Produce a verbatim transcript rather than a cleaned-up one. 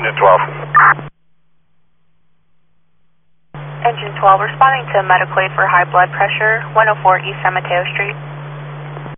Engine twelve. Engine twelve responding to medical aid for high blood pressure, one oh four East San Mateo Street.